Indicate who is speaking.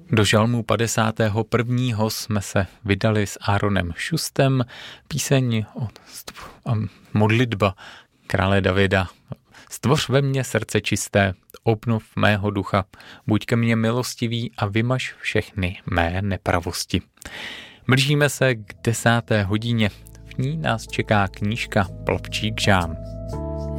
Speaker 1: Do žalmu 51. jsme se vydali s Áronem Šustem, píseň a modlitba krále Davida. Stvoř ve mně srdce čisté, obnov mého ducha, buď ke mně milostivý a vymaž všechny mé nepravosti. Blížíme se k 10. hodině, v ní nás čeká knížka Plavčík Žán.